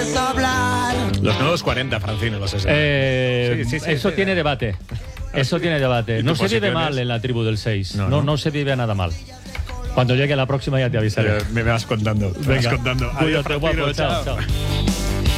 Los nuevos 40, Francino, los 60. Eso tiene debate. Eso tiene debate. No se vive mal en la tribu del 6. No se vive nada mal. Cuando llegue la próxima ya te avisaré. Me vas contando. Venga, Cuídate, guapo. Chao.